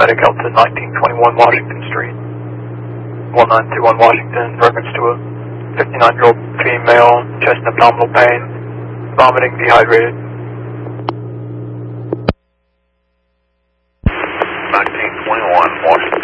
paramedic out to 1921 Washington Street. 1921 Washington, in reference to a 59-year-old female, chest and abdominal pain, vomiting, dehydrated. 1921 Washington.